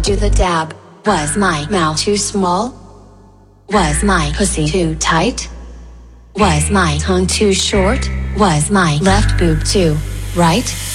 do the dab? Was my mouth too small? Was my pussy too tight? Was my tongue too short? Was my left boob too right?